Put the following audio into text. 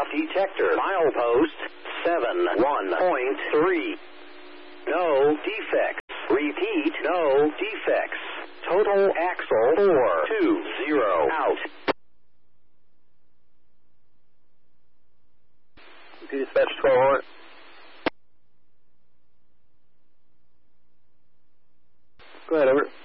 aircraft detector. Milepost 71.3. No defects. Repeat, no defects. Total axle 420 out. Dispatch 1200. Go ahead, over.